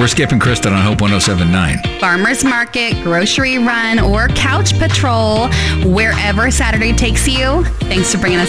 We're Skip and Kristen on Hope 107.9. Farmer's Market, grocery run, or couch patrol, wherever Saturday takes you. Thanks for bringing us